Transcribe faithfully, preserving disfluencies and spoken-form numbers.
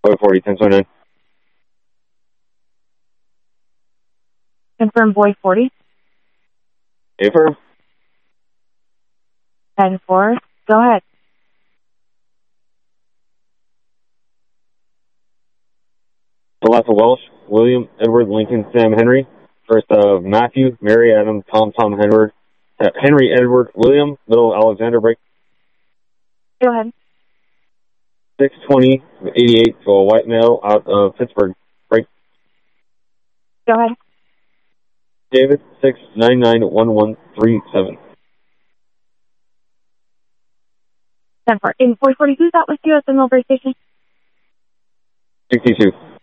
Boy forty, ten twenty-nine. Confirm Boy forty. Affirm. ten four. Go ahead. Alpha Welsh, William, Edward, Lincoln, Sam, Henry. First of Matthew, Mary, Adam, Tom, Tom, Edward, uh, Henry, Edward, William, Little, Alexander, break. Go ahead. six twenty, eighty-eight to a white male out of Pittsburgh, break. Go ahead. David, six nine nine one one three seven. ten four. In Boy forty, who's out with you at the Millbrae station? sixty-two.